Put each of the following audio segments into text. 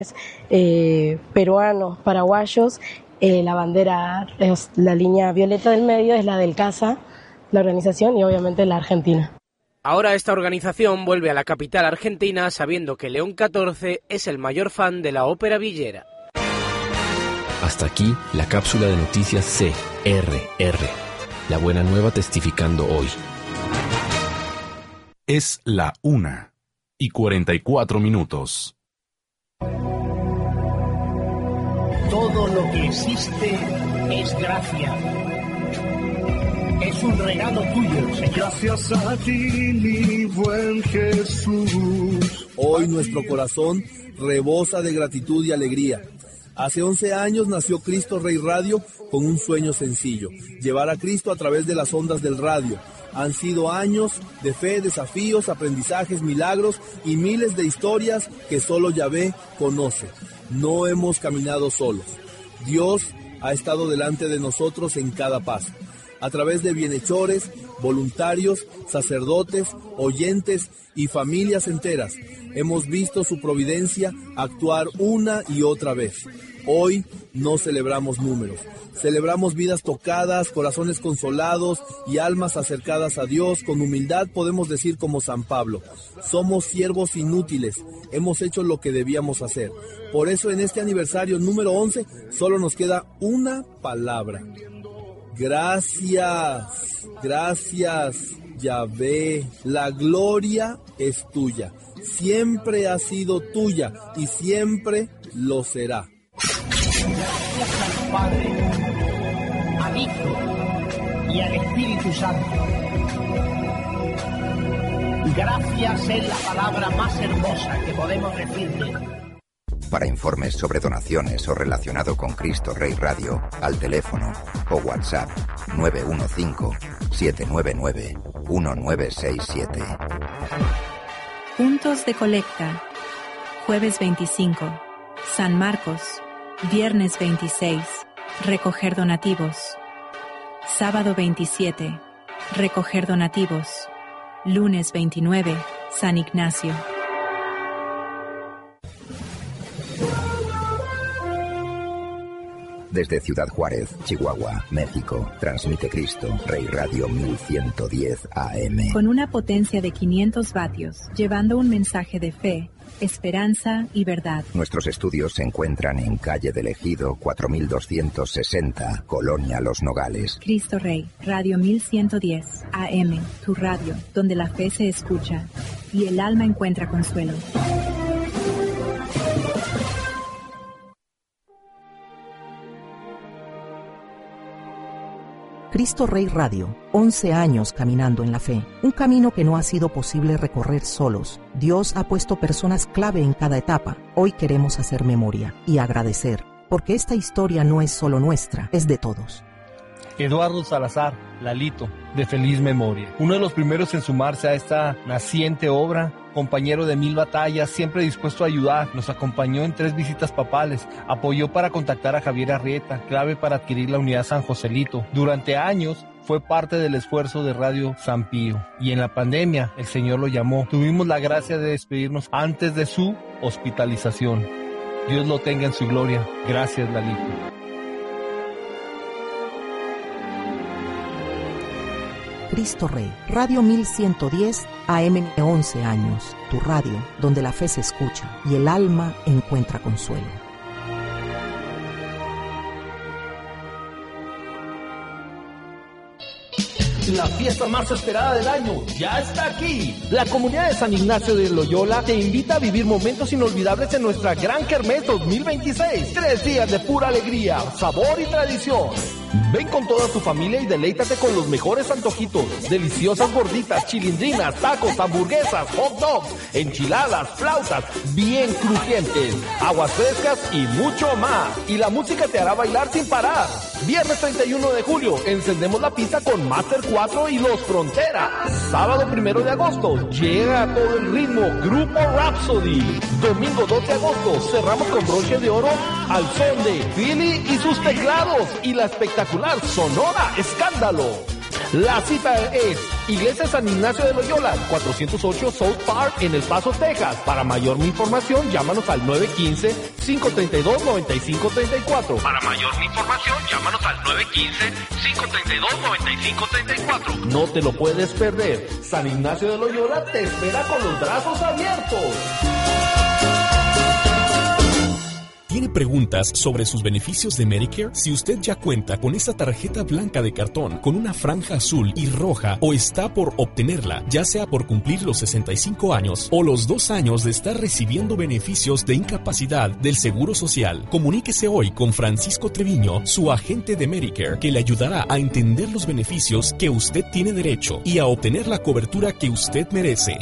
peruanos, paraguayos. La bandera, la línea violeta del medio es la del CASA, la organización, y obviamente la argentina. Ahora esta organización vuelve a la capital argentina sabiendo que León XIV es el mayor fan de la ópera villera. Hasta aquí la cápsula de noticias CRR. La buena nueva testificando hoy. Es la 1:44. Todo lo que existe es gracia. Es un regalo tuyo, Señor. Gracias a ti, mi buen Jesús. Hoy nuestro corazón rebosa de gratitud y alegría. Hace 11 años nació Cristo Rey Radio con un sueño sencillo: llevar a Cristo a través de las ondas del radio. Han sido años de fe, desafíos, aprendizajes, milagros y miles de historias que solo Yahvé conoce. No hemos caminado solos. Dios ha estado delante de nosotros en cada paso. A través de bienhechores, voluntarios, sacerdotes, oyentes y familias enteras, hemos visto su providencia actuar una y otra vez. Hoy no celebramos números, celebramos vidas tocadas, corazones consolados y almas acercadas a Dios. Con humildad podemos decir como San Pablo: somos siervos inútiles, hemos hecho lo que debíamos hacer. Por eso en este aniversario número 11 solo nos queda una palabra: gracias, gracias, Yahvé. La gloria es tuya, siempre ha sido tuya y siempre lo será. Gracias al Padre, al Hijo y al Espíritu Santo. Gracias es la palabra más hermosa que podemos decirle. Para informes sobre donaciones o relacionado con Cristo Rey Radio, al teléfono o WhatsApp 915-799-1967. Puntos de colecta. Jueves 25. San Marcos. Viernes 26. Recoger donativos. Sábado 27. Recoger donativos. Lunes 29. San Ignacio. Desde Ciudad Juárez, Chihuahua, México, transmite Cristo Rey Radio 1110 AM. Con una potencia de 500 vatios, llevando un mensaje de fe, esperanza y verdad. Nuestros estudios se encuentran en calle del Ejido 4260, Colonia Los Nogales. Cristo Rey, Radio 1110 AM, tu radio, donde la fe se escucha y el alma encuentra consuelo. Cristo Rey Radio, 11 años caminando en la fe, un camino que no ha sido posible recorrer solos. Dios ha puesto personas clave en cada etapa. Hoy queremos hacer memoria y agradecer, porque esta historia no es solo nuestra, es de todos. Eduardo Salazar, Lalito, de feliz memoria. Uno de los primeros en sumarse a esta naciente obra, compañero de 1000 batallas, siempre dispuesto a ayudar, nos acompañó en 3 visitas papales, apoyó para contactar a Javier Arrieta, clave para adquirir la unidad San Joselito. Durante años fue parte del esfuerzo de Radio San Pío, y en la pandemia el Señor lo llamó. Tuvimos la gracia de despedirnos antes de su hospitalización. Dios lo tenga en su gloria. Gracias, Lalito. Cristo Rey, Radio 1110 AM, 11 años, tu radio, donde la fe se escucha y el alma encuentra consuelo. La fiesta más esperada del año ya está aquí. La comunidad de San Ignacio de Loyola te invita a vivir momentos inolvidables en nuestra Gran Kermés 2026. 3 días de pura alegría, sabor y tradición. Ven con toda tu familia y deleítate con los mejores antojitos, deliciosas gorditas, chilindrinas, tacos, hamburguesas, hot dogs, enchiladas, flautas, bien crujientes, aguas frescas y mucho más. Y la música te hará bailar sin parar. Viernes 31 de julio, encendemos la pista con Master 4 y Los Fronteras. Sábado 1 de agosto, llega a todo el ritmo Grupo Rhapsody. Domingo 2 de agosto, cerramos con broche de oro al son de Philly y sus teclados y la espectacular Sonora Escándalo. La cita es Iglesia San Ignacio de Loyola, 408 South Park en El Paso, Texas. Para mayor información, llámanos al 915-532-9534. Para mayor información, llámanos al 915-532-9534. No te lo puedes perder. San Ignacio de Loyola te espera con los brazos abiertos. ¿Tiene preguntas sobre sus beneficios de Medicare? Si usted ya cuenta con esa tarjeta blanca de cartón con una franja azul y roja o está por obtenerla, ya sea por cumplir los 65 años o los 2 años de estar recibiendo beneficios de incapacidad del Seguro Social, comuníquese hoy con Francisco Treviño, su agente de Medicare, que le ayudará a entender los beneficios que usted tiene derecho y a obtener la cobertura que usted merece.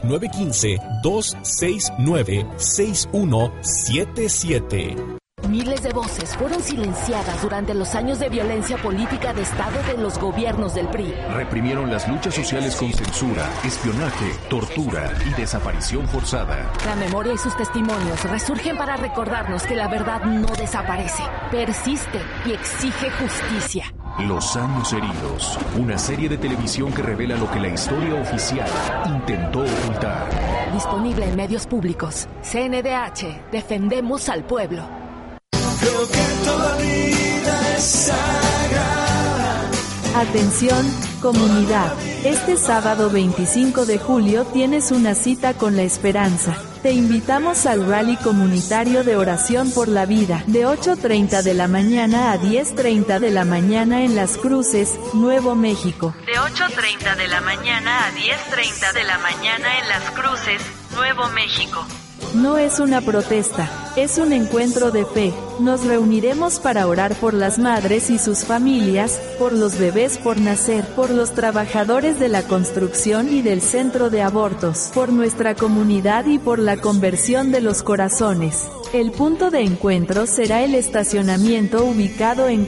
915-269-6177. Miles de voces fueron silenciadas durante los años de violencia política de Estado de los gobiernos del PRI. Reprimieron las luchas sociales con censura, espionaje, tortura y desaparición forzada. La memoria y sus testimonios resurgen para recordarnos que la verdad no desaparece, persiste y exige justicia. Los años heridos, una serie de televisión que revela lo que la historia oficial intentó ocultar. Disponible en medios públicos. CNDH, defendemos al pueblo. Creo que toda vida es sagrada. Atención, comunidad. Este sábado 25 de julio tienes una cita con la esperanza. Te invitamos al rally comunitario de oración por la vida, de 8:30 de la mañana a 10:30 de la mañana en Las Cruces, Nuevo México. De 8:30 de la mañana a 10:30 de la mañana en Las Cruces, Nuevo México. No es una protesta, es un encuentro de fe. Nos reuniremos para orar por las madres y sus familias, por los bebés por nacer, por los trabajadores de la construcción y del centro de abortos, por nuestra comunidad y por la conversión de los corazones. El punto de encuentro será el estacionamiento ubicado en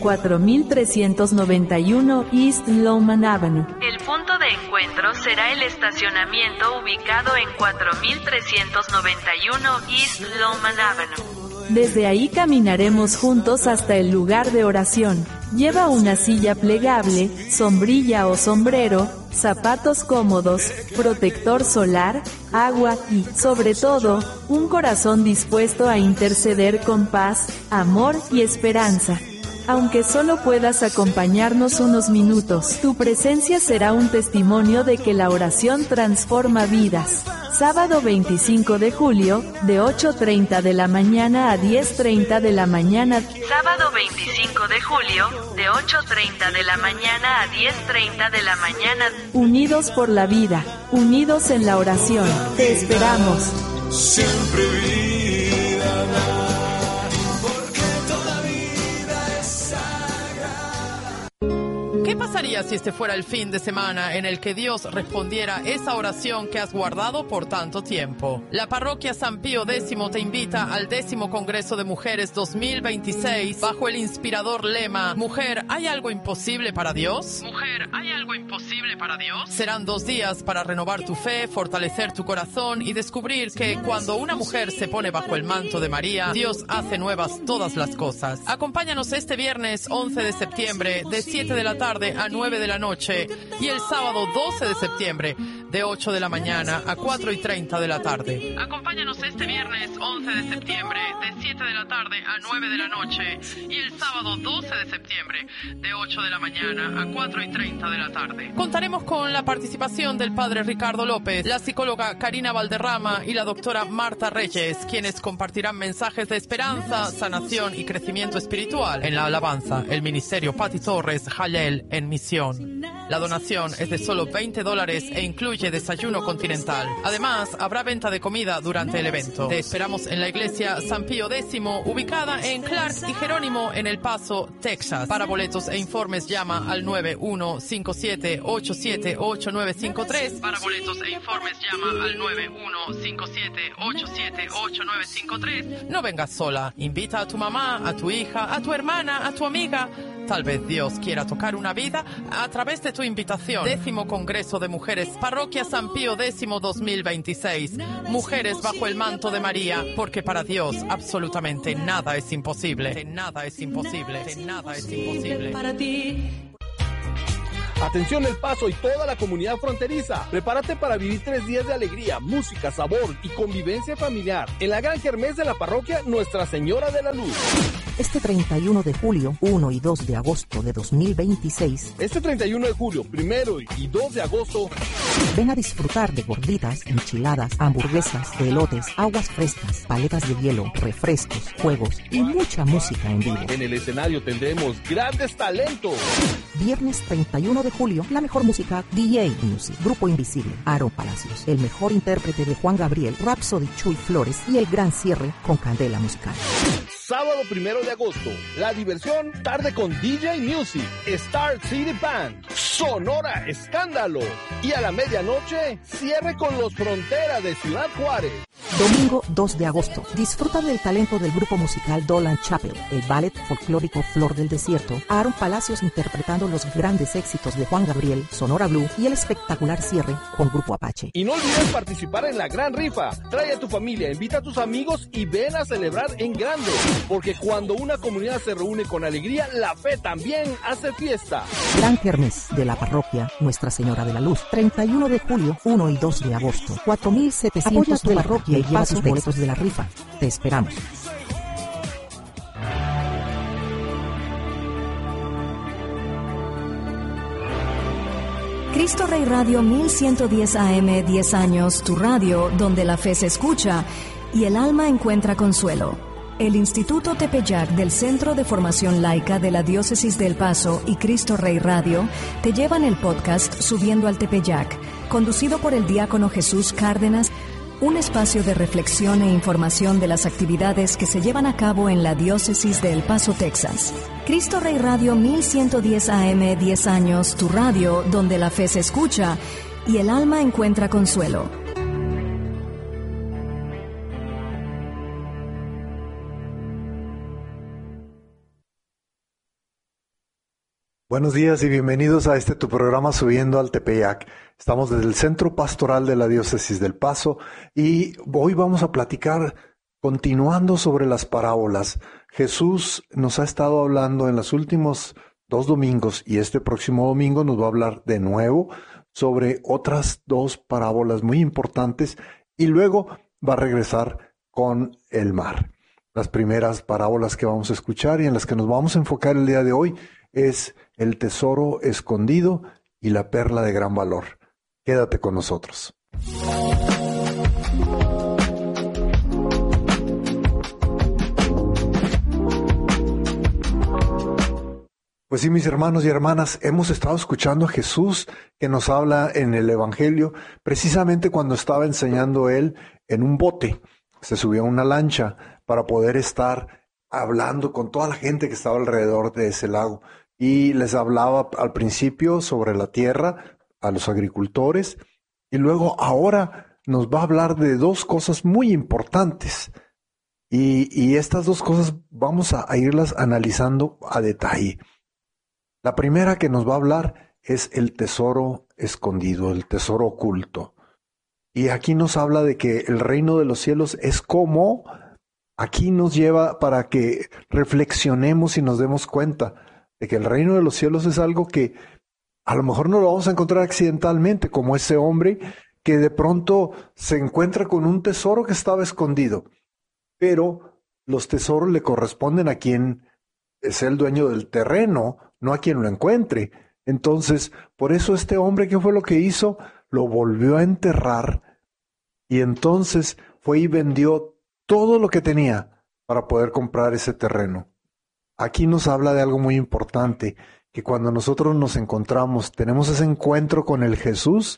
4391 East Lowman Avenue. El punto de encuentro será el estacionamiento ubicado en 4391 East Lowman Avenue. Desde ahí caminaremos juntos hasta el lugar de oración. Lleva una silla plegable, sombrilla o sombrero, zapatos cómodos, protector solar, agua y, sobre todo, un corazón dispuesto a interceder con paz, amor y esperanza. Aunque solo puedas acompañarnos unos minutos, tu presencia será un testimonio de que la oración transforma vidas. Sábado 25 de julio, de 8:30 de la mañana a 10:30 de la mañana. Sábado 25 de julio, de 8:30 de la mañana a 10:30 de la mañana. Unidos por la vida, unidos en la oración. Te esperamos. Siempre vida da, porque toda vida es sagrada. ¿Qué pasaría si este fuera el fin de semana en el que Dios respondiera esa oración que has guardado por tanto tiempo? La parroquia San Pío X te invita al 10º Congreso de Mujeres 2026 bajo el inspirador lema «Mujer, ¿hay algo imposible para Dios?». Mujer, ¿hay algo imposible para Dios? Serán 2 días para renovar tu fe, fortalecer tu corazón y descubrir que cuando una mujer se pone bajo el manto de María, Dios hace nuevas todas las cosas. Acompáñanos este viernes 11 de septiembre de 7 de la tarde a 9 de la noche y el sábado 12 de septiembre de 8 de la mañana a 4:30 de la tarde. Acompáñanos este viernes 11 de septiembre de 7 de la tarde a 9 de la noche y el sábado 12 de septiembre de 8 de la mañana a 4:30 de la tarde. Contaremos con la participación del padre Ricardo López, la psicóloga Karina Valderrama y la doctora Marta Reyes, quienes compartirán mensajes de esperanza, sanación y crecimiento espiritual. En la alabanza, el ministerio Pati Torres Jalel en misión. La donación es de solo $20 e incluye desayuno continental. Además, habrá venta de comida durante el evento. Te esperamos en la iglesia San Pío X, ubicada en Clark y Jerónimo en El Paso, Texas. Para boletos e informes llama al 9157878953. Para boletos e informes llama al 9157878953. No vengas sola. Invita a tu mamá, a tu hija, a tu hermana, a tu amiga. Tal vez Dios quiera tocar una vida a través de tu invitación. 10º Congreso de Mujeres, Parroquia San Pío X 2026. Mujeres bajo el manto de María, porque para Dios absolutamente nada es imposible. Nada es imposible. Nada es imposible. Para ti. Atención El Paso y toda la comunidad fronteriza. Prepárate para vivir 3 días de alegría, música, sabor y convivencia familiar en la gran kermés de la parroquia Nuestra Señora de la Luz. Este 31 de julio, 1 y 2 de agosto de 2026. Este 31 de julio, 1 y 2 de agosto. Ven a disfrutar de gorditas, enchiladas, hamburguesas, elotes, aguas frescas, paletas de hielo, refrescos, juegos y mucha música en vivo. En el escenario tendremos grandes talentos. Viernes 31 de julio, la mejor música, DJ Music, Grupo Invisible, Aaron Palacios, el mejor intérprete de Juan Gabriel, Rhapsody Chuy Flores y el gran cierre con Candela Musical. Sábado 1 de agosto, la diversión, tarde con DJ Music, Star City Band, Sonora Escándalo. Y a la medianoche, cierre con Los Fronteras de Ciudad Juárez. Domingo 2 de agosto, disfruta del talento del grupo musical Dolan Chapel, el ballet folclórico Flor del Desierto, Aaron Palacios interpretando los grandes éxitos de Juan Gabriel, Sonora Blue y el espectacular cierre con Grupo Apache. Y no olvides participar en la gran rifa. Trae a tu familia, invita a tus amigos y ven a celebrar en grande. Porque cuando una comunidad se reúne con alegría, la fe también hace fiesta. Gran Kermés de la parroquia Nuestra Señora de la Luz, 31 de julio, 1 y 2 de agosto, 4,700 de la parroquia y lleva tus boletos de la rifa. Te esperamos. Cristo Rey Radio 1110 AM, 10 años, tu radio donde la fe se escucha y el alma encuentra consuelo. El Instituto Tepeyac del Centro de Formación Laica de la Diócesis de El Paso y Cristo Rey Radio te llevan el podcast Subiendo al Tepeyac, conducido por el diácono Jesús Cárdenas, un espacio de reflexión e información de las actividades que se llevan a cabo en la Diócesis de El Paso, Texas. Cristo Rey Radio 1110 AM, 10 años, tu radio donde la fe se escucha y el alma encuentra consuelo. Buenos días y bienvenidos a tu programa Subiendo al Tepeyac. Estamos desde el Centro Pastoral de la Diócesis del Paso y hoy vamos a platicar continuando sobre las parábolas. Jesús nos ha estado hablando en los últimos 2 domingos y este próximo domingo nos va a hablar de nuevo sobre otras 2 parábolas muy importantes y luego va a regresar con el mar. Las primeras parábolas que vamos a escuchar y en las que nos vamos a enfocar el día de hoy es el tesoro escondido y la perla de gran valor. Quédate con nosotros. Pues sí, mis hermanos y hermanas, hemos estado escuchando a Jesús que nos habla en el Evangelio, precisamente cuando estaba enseñando él en un bote. Se subió a una lancha para poder estar hablando con toda la gente que estaba alrededor de ese lago. Y les hablaba al principio sobre la tierra, a los agricultores, y luego ahora nos va a hablar de 2 cosas muy importantes. Y estas 2 cosas vamos a irlas analizando a detalle. La primera que nos va a hablar es el tesoro escondido, el tesoro oculto. Y aquí nos habla de que el reino de los cielos es como, aquí nos lleva para que reflexionemos y nos demos cuenta de que el reino de los cielos es algo que a lo mejor no lo vamos a encontrar accidentalmente, como ese hombre que de pronto se encuentra con un tesoro que estaba escondido. Pero los tesoros le corresponden a quien es el dueño del terreno, no a quien lo encuentre. Entonces, por eso este hombre, ¿qué fue lo que hizo? Lo volvió a enterrar y entonces fue y vendió todo lo que tenía para poder comprar ese terreno. Aquí nos habla de algo muy importante, que cuando nosotros nos encontramos, tenemos ese encuentro con el Jesús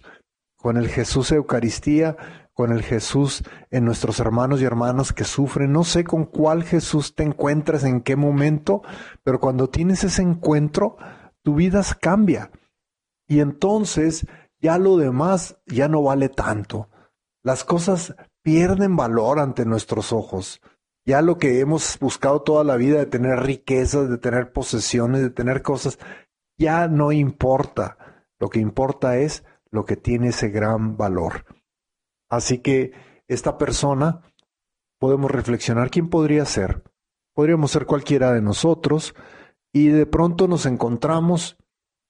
Eucaristía, con el Jesús en nuestros hermanos y hermanas que sufren. No sé con cuál Jesús te encuentras, en qué momento, pero cuando tienes ese encuentro, tu vida cambia. Y entonces ya lo demás ya no vale tanto. Las cosas pierden valor ante nuestros ojos. Ya lo que hemos buscado toda la vida de tener riquezas, de tener posesiones, de tener cosas, ya no importa. Lo que importa es lo que tiene ese gran valor. Así que esta persona, podemos reflexionar, ¿quién podría ser? Podríamos ser cualquiera de nosotros y de pronto nos encontramos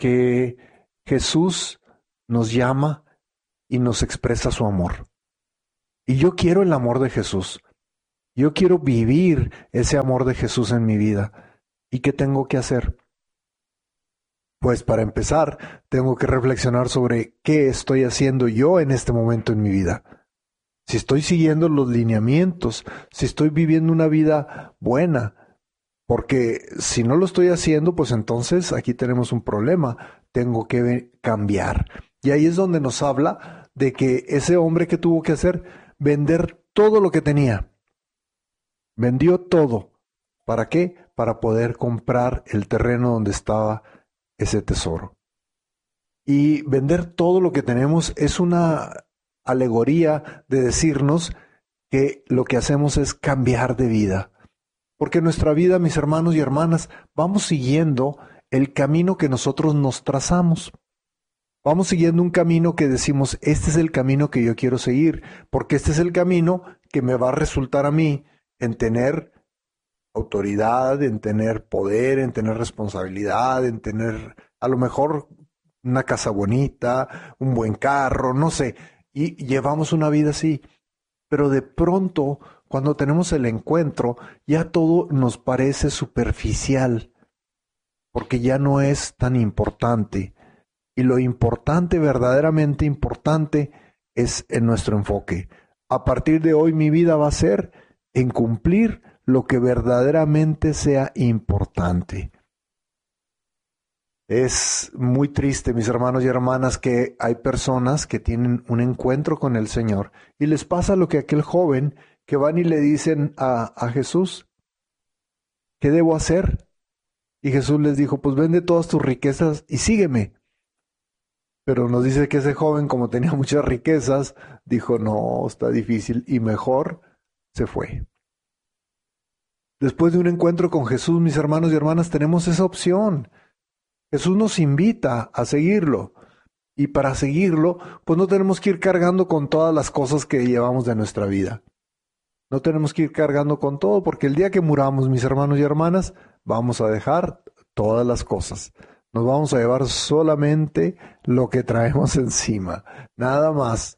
que Jesús nos llama y nos expresa su amor. Y yo quiero el amor de Jesús. Yo quiero vivir ese amor de Jesús en mi vida. ¿Y qué tengo que hacer? Pues para empezar, tengo que reflexionar sobre qué estoy haciendo yo en este momento en mi vida. Si estoy siguiendo los lineamientos, si estoy viviendo una vida buena. Porque si no lo estoy haciendo, pues entonces aquí tenemos un problema. Tengo que cambiar. Y ahí es donde nos habla de que ese hombre que tuvo que hacer, vender todo lo que tenía. Vendió todo. ¿Para qué? Para poder comprar el terreno donde estaba ese tesoro. Y vender todo lo que tenemos es una alegoría de decirnos que lo que hacemos es cambiar de vida. Porque nuestra vida, mis hermanos y hermanas, vamos siguiendo el camino que nosotros nos trazamos. Vamos siguiendo un camino que decimos, este es el camino que yo quiero seguir, porque este es el camino que me va a resultar a mí en tener autoridad, en tener poder, en tener responsabilidad, en tener a lo mejor una casa bonita, un buen carro, no sé, y llevamos una vida así. Pero de pronto, cuando tenemos el encuentro, ya todo nos parece superficial, porque ya no es tan importante. Y lo importante, verdaderamente importante, es en nuestro enfoque. A partir de hoy mi vida va a ser en cumplir lo que verdaderamente sea importante. Es muy triste, mis hermanos y hermanas, que hay personas que tienen un encuentro con el Señor y les pasa lo que aquel joven que van y le dicen a Jesús, ¿qué debo hacer? Y Jesús les dijo, pues vende todas tus riquezas y sígueme. Pero nos dice que ese joven, como tenía muchas riquezas, dijo, no, está difícil, y mejor se fue. Después de un encuentro con Jesús, mis hermanos y hermanas, tenemos esa opción. Jesús nos invita a seguirlo. Y para seguirlo, pues no tenemos que ir cargando con todas las cosas que llevamos de nuestra vida. No tenemos que ir cargando con todo, porque el día que muramos, mis hermanos y hermanas, vamos a dejar todas las cosas. Nos vamos a llevar solamente lo que traemos encima, nada más.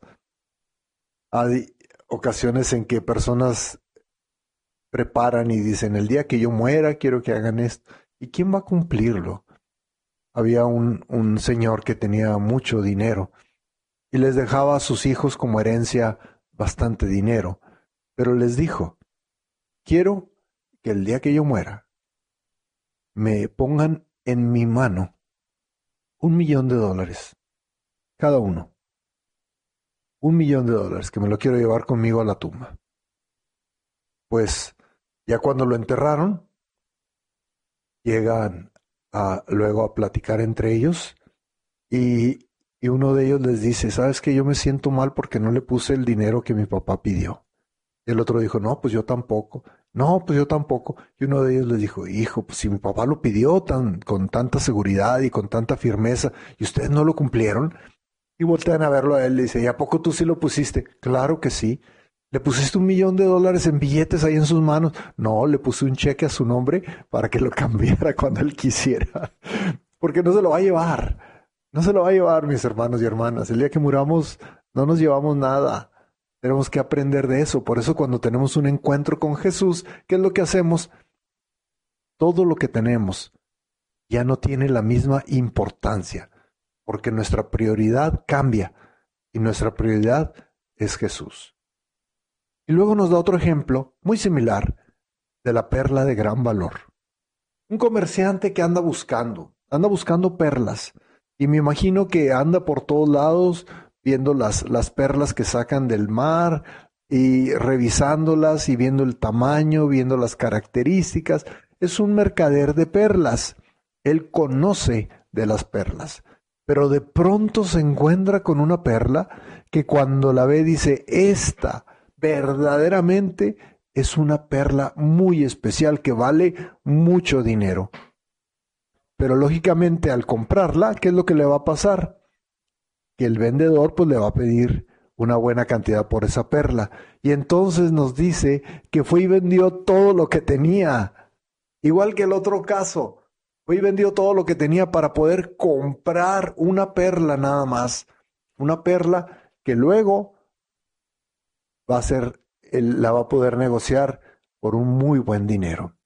Hay ocasiones en que personas preparan y dicen, el día que yo muera quiero que hagan esto. ¿Y quién va a cumplirlo? Había un señor que tenía mucho dinero y les dejaba a sus hijos como herencia bastante dinero, pero les dijo, quiero que el día que yo muera me pongan en mi mano $1,000,000 cada uno. $1,000,000 que me lo quiero llevar conmigo a la tumba. Pues ya cuando lo enterraron, llegan luego a platicar entre ellos y uno de ellos les dice, ¿sabes qué? Yo me siento mal porque no le puse el dinero que mi papá pidió. Y el otro dijo, no, pues yo tampoco. No, pues yo tampoco. Y uno de ellos les dijo, hijo, pues si mi papá lo pidió con tanta seguridad y con tanta firmeza, y ustedes no lo cumplieron. Y voltean a verlo a él y le dice, ¿y a poco tú sí lo pusiste? Claro que sí. ¿Le pusiste $1,000,000 en billetes ahí en sus manos? No, le puse un cheque a su nombre para que lo cambiara cuando él quisiera. Porque no se lo va a llevar. No se lo va a llevar, mis hermanos y hermanas. El día que muramos no nos llevamos nada. Tenemos que aprender de eso. Por eso cuando tenemos un encuentro con Jesús, ¿qué es lo que hacemos? Todo lo que tenemos ya no tiene la misma importancia, porque nuestra prioridad cambia y nuestra prioridad es Jesús. Y luego nos da otro ejemplo muy similar de la perla de gran valor. Un comerciante que anda buscando perlas, y me imagino que anda por todos lados viendo las perlas que sacan del mar y revisándolas y viendo el tamaño, viendo las características. Es un mercader de perlas. Él conoce de las perlas, pero de pronto se encuentra con una perla que cuando la ve dice, esta verdaderamente es una perla muy especial que vale mucho dinero. Pero lógicamente al comprarla, ¿qué es lo que le va a pasar? Que el vendedor pues le va a pedir una buena cantidad por esa perla. Y entonces nos dice que fue y vendió todo lo que tenía. Igual que el otro caso. Fue y vendió todo lo que tenía para poder comprar una perla nada más. Una perla que luego la va a poder negociar por un muy buen dinero.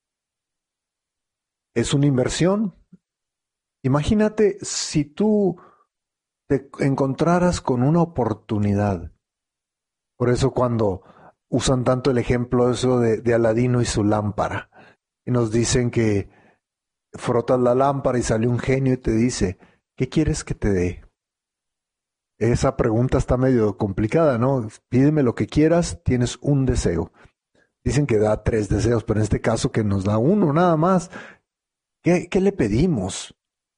Es una inversión. Imagínate si tú te encontraras con una oportunidad. Por eso cuando usan tanto el ejemplo eso de Aladino y su lámpara, y nos dicen que frotas la lámpara y sale un genio y te dice, ¿qué quieres que te dé? Esa pregunta está medio complicada, ¿no? Pídeme lo que quieras, tienes un deseo. Dicen que da 3 deseos, pero en este caso que nos da uno nada más. ¿Qué le pedimos?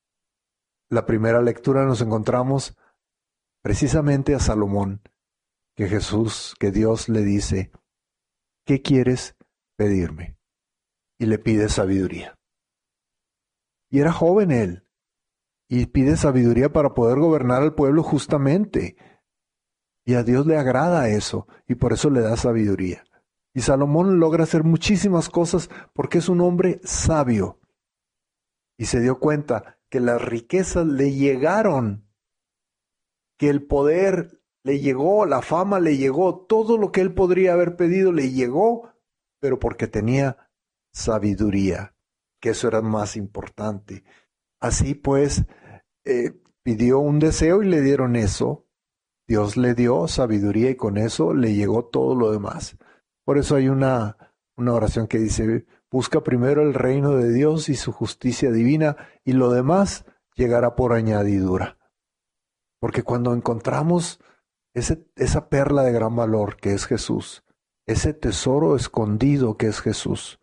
La primera lectura nos encontramos precisamente a Salomón, que Dios le dice, ¿qué quieres pedirme? Y le pide sabiduría. Y era joven él, y pide sabiduría para poder gobernar al pueblo justamente. Y a Dios le agrada eso, y por eso le da sabiduría. Y Salomón logra hacer muchísimas cosas porque es un hombre sabio. Y se dio cuenta que las riquezas le llegaron, que el poder le llegó, la fama le llegó, todo lo que él podría haber pedido le llegó, pero porque tenía sabiduría, que eso era más importante. Así pues, pidió un deseo y le dieron eso. Dios le dio sabiduría y con eso le llegó todo lo demás. Por eso hay una oración que dice, busca primero el reino de Dios y su justicia divina y lo demás llegará por añadidura. Porque cuando encontramos esa perla de gran valor que es Jesús, ese tesoro escondido que es Jesús,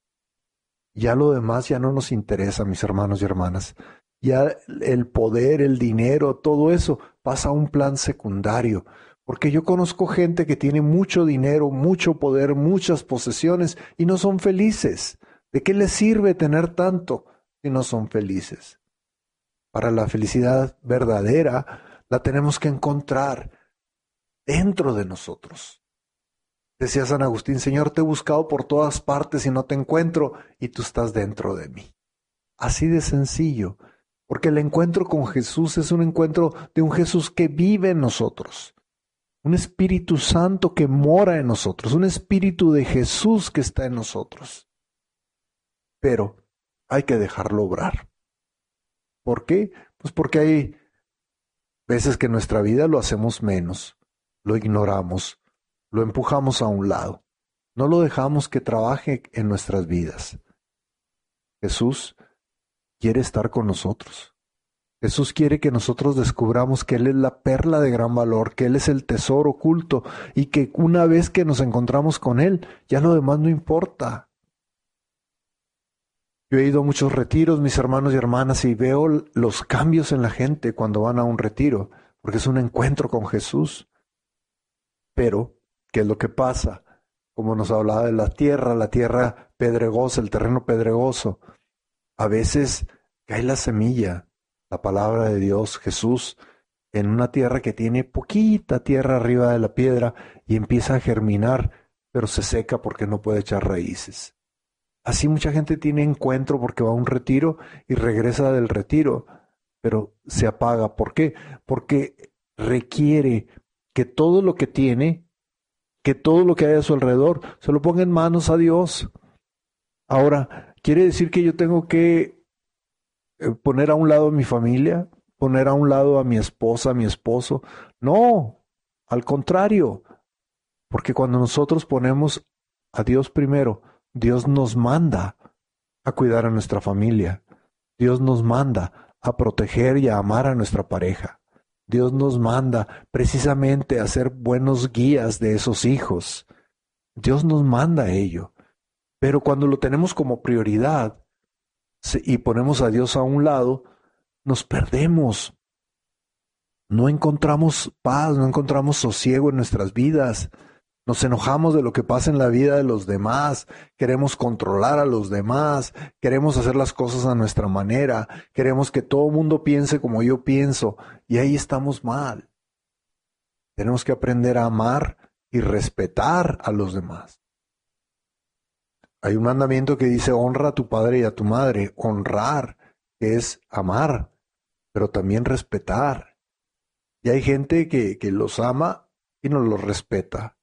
ya lo demás ya no nos interesa, mis hermanos y hermanas. Ya el poder, el dinero, todo eso pasa a un plan secundario. Porque yo conozco gente que tiene mucho dinero, mucho poder, muchas posesiones y no son felices. ¿De qué les sirve tener tanto si no son felices? Para la felicidad verdadera la tenemos que encontrar dentro de nosotros. Decía San Agustín, Señor, te he buscado por todas partes y no te encuentro y tú estás dentro de mí. Así de sencillo, porque el encuentro con Jesús es un encuentro de un Jesús que vive en nosotros. Un Espíritu Santo que mora en nosotros, un Espíritu de Jesús que está en nosotros. Pero hay que dejarlo obrar. ¿Por qué? Pues porque hay veces que en nuestra vida lo hacemos menos, lo ignoramos, lo empujamos a un lado. No lo dejamos que trabaje en nuestras vidas. Jesús quiere estar con nosotros. Jesús quiere que nosotros descubramos que Él es la perla de gran valor, que Él es el tesoro oculto y que una vez que nos encontramos con Él, ya lo demás no importa. Yo he ido a muchos retiros, mis hermanos y hermanas, y veo los cambios en la gente cuando van a un retiro, porque es un encuentro con Jesús. Pero, ¿qué es lo que pasa? Como nos hablaba de la tierra pedregosa, el terreno pedregoso. A veces cae la semilla, la palabra de Dios, Jesús, en una tierra que tiene poquita tierra arriba de la piedra y empieza a germinar, pero se seca porque no puede echar raíces. Así mucha gente tiene encuentro porque va a un retiro y regresa del retiro, pero se apaga. ¿Por qué? Porque requiere que todo lo que tiene, que todo lo que hay a su alrededor, se lo ponga en manos a Dios. Ahora, ¿quiere decir que yo tengo que poner a un lado a mi familia, poner a un lado a mi esposa, a mi esposo? No, al contrario, porque cuando nosotros ponemos a Dios primero, Dios nos manda a cuidar a nuestra familia, Dios nos manda a proteger y a amar a nuestra pareja, Dios nos manda precisamente a ser buenos guías de esos hijos, Dios nos manda a ello, pero cuando lo tenemos como prioridad, y ponemos a Dios a un lado, nos perdemos. No encontramos paz, no encontramos sosiego en nuestras vidas. Nos enojamos de lo que pasa en la vida de los demás. Queremos controlar a los demás. Queremos hacer las cosas a nuestra manera. Queremos que todo el mundo piense como yo pienso. Y ahí estamos mal. Tenemos que aprender a amar y respetar a los demás. Hay un mandamiento que dice honra a tu padre y a tu madre. Honrar es amar, pero también respetar. Y hay gente que los ama y no los respeta.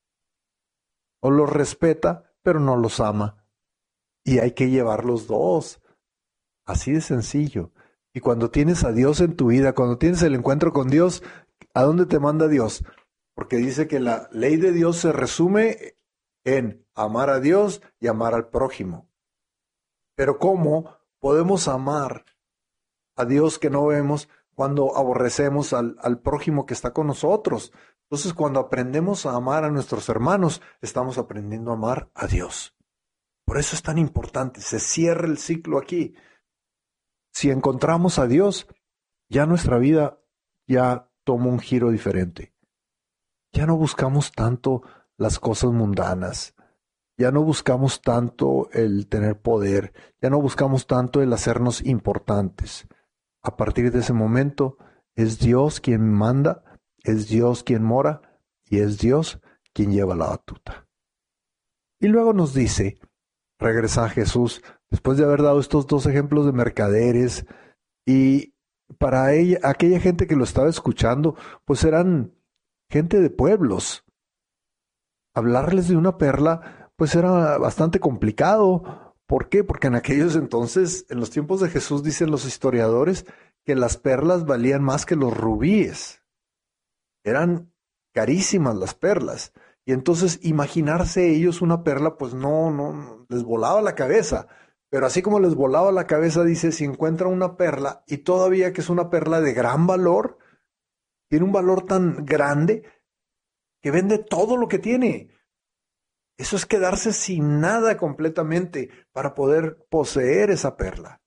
O los respeta, pero no los ama. Y hay que llevar los dos. Así de sencillo. Y cuando tienes a Dios en tu vida, cuando tienes el encuentro con Dios, ¿a dónde te manda Dios? Porque dice que la ley de Dios se resume en amar a Dios y amar al prójimo. Pero ¿cómo podemos amar a Dios que no vemos cuando aborrecemos al prójimo que está con nosotros? Entonces, cuando aprendemos a amar a nuestros hermanos, estamos aprendiendo a amar a Dios. Por eso es tan importante, se cierra el ciclo aquí. Si encontramos a Dios, ya nuestra vida ya toma un giro diferente. Ya no buscamos tanto las cosas mundanas, ya no buscamos tanto el tener poder, ya no buscamos tanto el hacernos importantes. A partir de ese momento, es Dios quien manda, es Dios quien mora y es Dios quien lleva la batuta. Y luego nos dice, regresa a Jesús, después de haber dado estos dos ejemplos de mercaderes, y para ella, aquella gente que lo estaba escuchando, pues eran gente de pueblos. Hablarles de una perla, pues era bastante complicado. ¿Por qué? Porque en aquellos entonces, en los tiempos de Jesús, dicen los historiadores, que las perlas valían más que los rubíes. Eran carísimas las perlas. Y entonces imaginarse ellos una perla, pues no, les volaba la cabeza. Pero así como les volaba la cabeza, dice, si encuentran una perla, y todavía que es una perla de gran valor, tiene un valor tan grande que vende todo lo que tiene. Eso es quedarse sin nada completamente para poder poseer esa perla.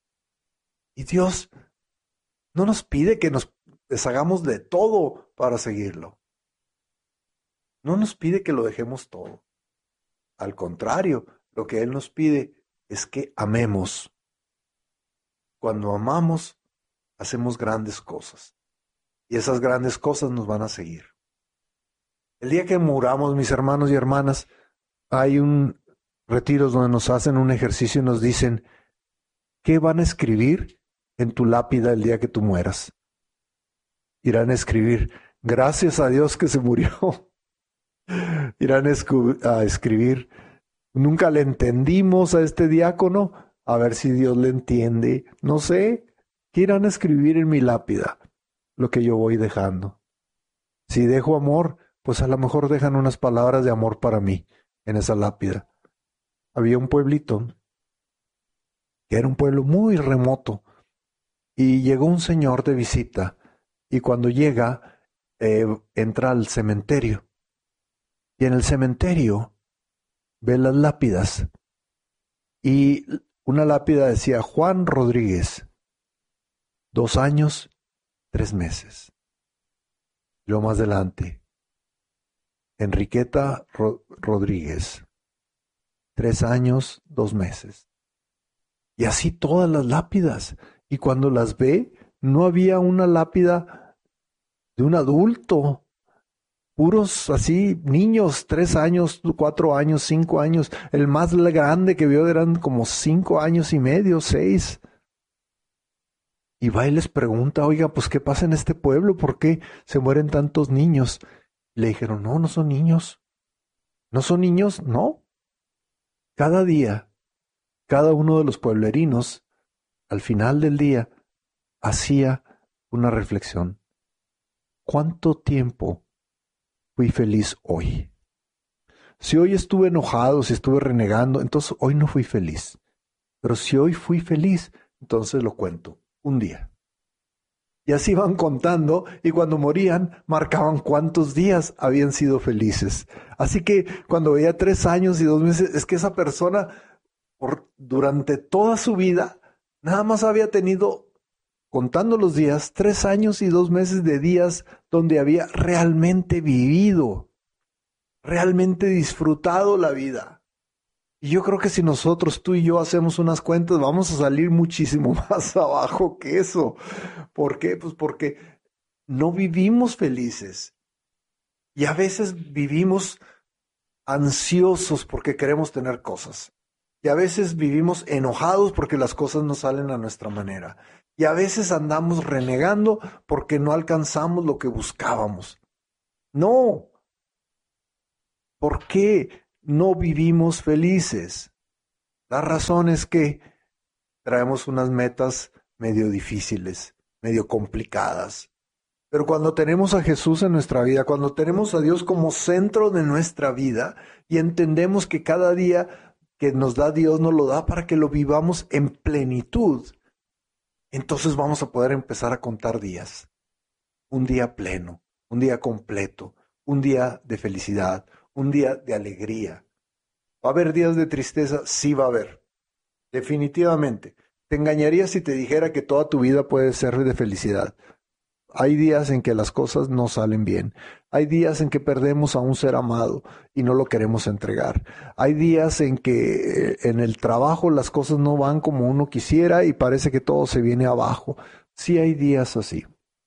Y Dios no nos pide que nos deshagamos de todo para seguirlo. No nos pide que lo dejemos todo. Al contrario, lo que Él nos pide es que amemos. Cuando amamos, hacemos grandes cosas. Y esas grandes cosas nos van a seguir. El día que muramos, mis hermanos y hermanas, hay un retiros donde nos hacen un ejercicio y nos dicen, ¿qué van a escribir en tu lápida el día que tú mueras? Irán a escribir, gracias a Dios que se murió. Irán a escribir, nunca le entendimos a este diácono, a ver si Dios le entiende. No sé, ¿qué irán a escribir en mi lápida? Lo que yo voy dejando. Si dejo amor, pues a lo mejor dejan unas palabras de amor para mí en esa lápida. Había un pueblito que era un pueblo muy remoto y llegó un señor de visita y cuando llega entra al cementerio y en el cementerio ve las lápidas y una lápida decía Juan Rodríguez, 2 años, 3 meses. Luego más adelante, Enriqueta Rodríguez, 3 años, 2 meses. Y así todas las lápidas. Y cuando las ve, no había una lápida de un adulto. Puros así, niños, 3 años, 4 años, 5 años. El más grande que vio eran como 5 años y medio, 6. Y va y les pregunta, oiga, pues ¿qué pasa en este pueblo? ¿Por qué se mueren tantos niños? Le dijeron, no son niños. ¿No son niños? No. Cada día, cada uno de los pueblerinos, al final del día, hacía una reflexión. ¿Cuánto tiempo fui feliz hoy? Si hoy estuve enojado, si estuve renegando, entonces hoy no fui feliz. Pero si hoy fui feliz, entonces lo cuento. Un día. Y así van contando y cuando morían marcaban cuántos días habían sido felices. Así que cuando veía 3 años y 2 meses, es que esa persona durante toda su vida nada más había tenido, contando los días, 3 años y 2 meses de días donde había realmente vivido, realmente disfrutado la vida. Y yo creo que si nosotros, tú y yo, hacemos unas cuentas, vamos a salir muchísimo más abajo que eso. ¿Por qué? Pues porque no vivimos felices. Y a veces vivimos ansiosos porque queremos tener cosas. Y a veces vivimos enojados porque las cosas no salen a nuestra manera. Y a veces andamos renegando porque no alcanzamos lo que buscábamos. No. ¿Por qué no vivimos felices? La razón es que traemos unas metas medio difíciles, medio complicadas. Pero cuando tenemos a Jesús en nuestra vida, cuando tenemos a Dios como centro de nuestra vida y entendemos que cada día que nos da Dios nos lo da para que lo vivamos en plenitud, entonces vamos a poder empezar a contar días. Un día pleno, un día completo, un día de felicidad, un día de alegría. ¿Va a haber días de tristeza? Sí va a haber. Definitivamente. Te engañaría si te dijera que toda tu vida puede ser de felicidad. Hay días en que las cosas no salen bien. Hay días en que perdemos a un ser amado y no lo queremos entregar. Hay días en que en el trabajo las cosas no van como uno quisiera y parece que todo se viene abajo. Sí hay días así.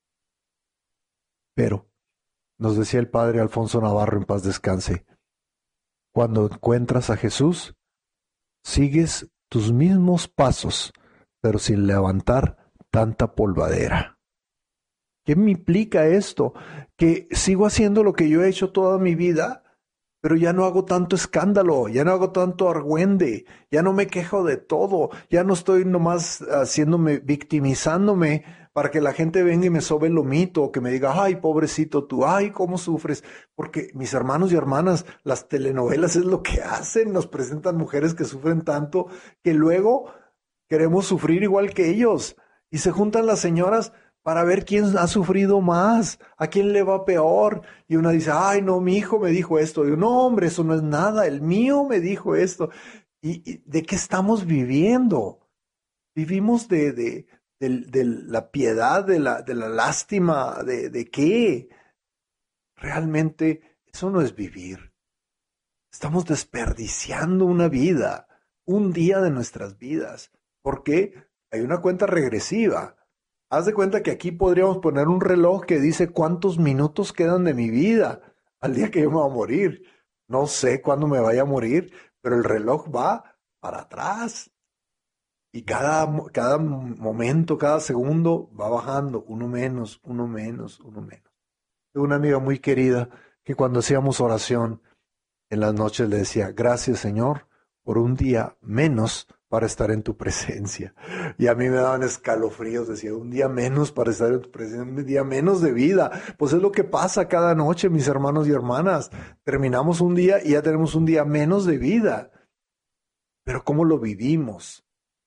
Pero, nos decía el padre Alfonso Navarro, en paz descanse, cuando encuentras a Jesús, sigues tus mismos pasos, pero sin levantar tanta polvadera. ¿Qué me implica esto? Que sigo haciendo lo que yo he hecho toda mi vida, pero ya no hago tanto escándalo, ya no hago tanto argüende, ya no me quejo de todo, ya no estoy nomás victimizándome para que la gente venga y me sobe el lomito, o que me diga, ay, pobrecito tú, ay, cómo sufres. Porque mis hermanos y hermanas, las telenovelas es lo que hacen, nos presentan mujeres que sufren tanto que luego queremos sufrir igual que ellos. Y se juntan las señoras para ver quién ha sufrido más, a quién le va peor. Y una dice, ay, no, mi hijo me dijo esto. Y yo, no, hombre, eso no es nada, el mío me dijo esto. ¿Y de qué estamos viviendo? Vivimos de la piedad, de la lástima, ¿de qué? Realmente eso no es vivir. Estamos desperdiciando una vida, un día de nuestras vidas. ¿Por qué? Hay una cuenta regresiva. Haz de cuenta que aquí podríamos poner un reloj que dice cuántos minutos quedan de mi vida al día que yo me voy a morir. No sé cuándo me vaya a morir, pero el reloj va para atrás. Y cada momento, cada segundo va bajando, uno menos, uno menos, uno menos. Tengo una amiga muy querida que cuando hacíamos oración en las noches le decía, gracias Señor por un día menos para estar en tu presencia. Y a mí me daban escalofríos, decía, un día menos para estar en tu presencia, un día menos de vida. Pues es lo que pasa cada noche, mis hermanos y hermanas. Terminamos un día y ya tenemos un día menos de vida. Pero ¿cómo lo vivimos?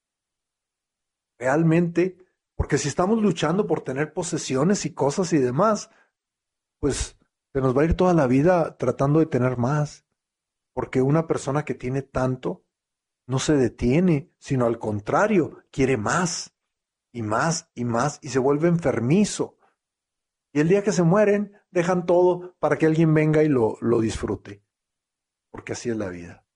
Realmente, porque si estamos luchando por tener posesiones y cosas y demás, pues se nos va a ir toda la vida tratando de tener más. Porque una persona que tiene tanto no se detiene, sino al contrario, quiere más y más y más y se vuelve enfermizo. Y el día que se mueren, dejan todo para que alguien venga y lo disfrute. Porque así es la vida.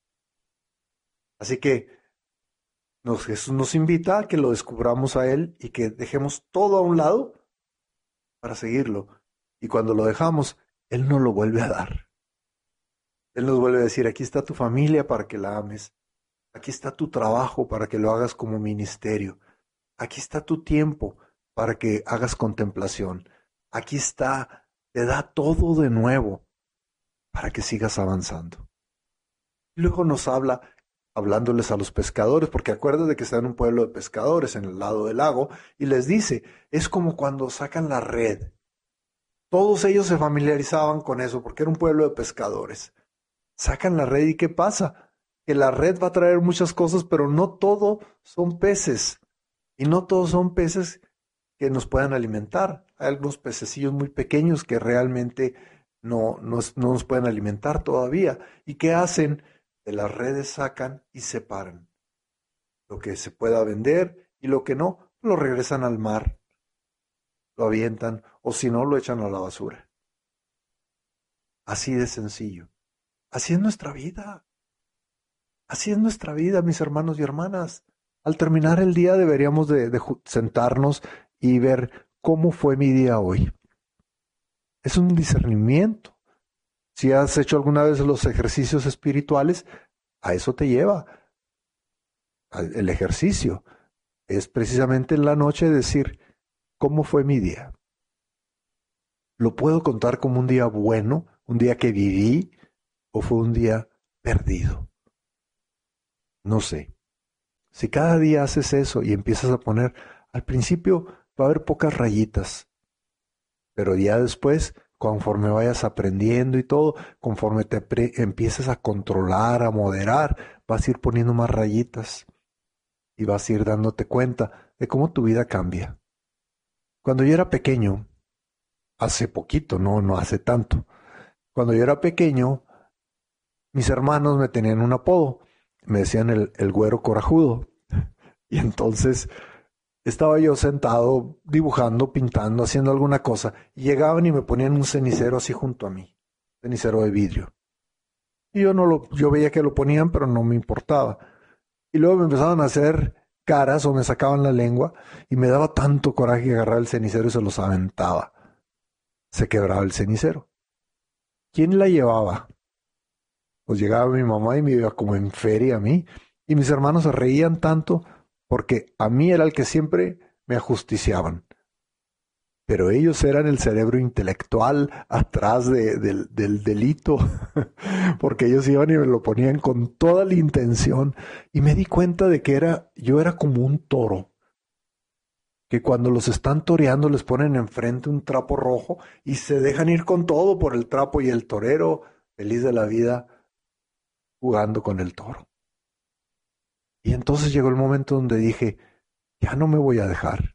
Así que Jesús nos invita a que lo descubramos a Él y que dejemos todo a un lado para seguirlo. Y cuando lo dejamos, Él nos lo vuelve a dar. Él nos vuelve a decir, aquí está tu familia para que la ames. Aquí está tu trabajo para que lo hagas como ministerio. Aquí está tu tiempo para que hagas contemplación. Aquí está, te da todo de nuevo para que sigas avanzando. Y luego nos habla, hablándoles a los pescadores, porque acuérdate que está en un pueblo de pescadores en el lado del lago, y les dice, es como cuando sacan la red. Todos ellos se familiarizaban con eso, porque era un pueblo de pescadores. Sacan la red y ¿qué pasa? Que la red va a traer muchas cosas, pero no todo son peces. Y no todos son peces que nos puedan alimentar. Hay algunos pececillos muy pequeños que realmente no nos pueden alimentar todavía. ¿Y qué hacen? De las redes sacan y separan. Lo que se pueda vender y lo que no, lo regresan al mar. Lo avientan o si no, lo echan a la basura. Así de sencillo. Así es nuestra vida. Así es nuestra vida, mis hermanos y hermanas. Al terminar el día deberíamos de sentarnos y ver cómo fue mi día hoy. Es un discernimiento. Si has hecho alguna vez los ejercicios espirituales, a eso te lleva. el ejercicio es precisamente en la noche decir, ¿cómo fue mi día? ¿Lo puedo contar como un día bueno, un día que viví, o fue un día perdido? No sé. Si cada día haces eso y empiezas a poner, al principio va a haber pocas rayitas, pero ya después, conforme vayas aprendiendo y todo, conforme te empieces a controlar, a moderar, vas a ir poniendo más rayitas y vas a ir dándote cuenta de cómo tu vida cambia. Cuando yo era pequeño, hace poquito, no hace tanto, cuando yo era pequeño, mis hermanos me tenían un apodo, me decían el güero corajudo, y entonces estaba yo sentado dibujando, pintando, haciendo alguna cosa, y llegaban y me ponían un cenicero así junto a mí, cenicero de vidrio. Y yo veía que lo ponían, pero no me importaba. Y luego me empezaban a hacer caras o me sacaban la lengua y me daba tanto coraje agarrar el cenicero y se los aventaba. Se quebraba el cenicero. ¿Quién la llevaba? Pues llegaba mi mamá y me iba como en feria a mí, y mis hermanos se reían tanto porque a mí era el que siempre me ajusticiaban. Pero ellos eran el cerebro intelectual atrás del delito, porque ellos iban y me lo ponían con toda la intención, y me di cuenta de que yo era como un toro, que cuando los están toreando les ponen enfrente un trapo rojo y se dejan ir con todo por el trapo, y el torero, feliz de la vida, jugando con el toro. Y entonces llegó el momento donde dije, ya no me voy a dejar.